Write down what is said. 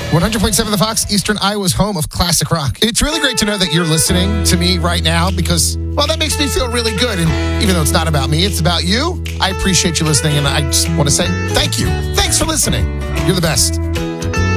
100.7 The Fox, Eastern Iowa's home of classic rock. It's really great to know that you're listening to me right now because, well, that makes me feel really good. And even though it's not about me, it's about you. I appreciate you listening, and I just want to say thank you. Thanks for listening. You're the best.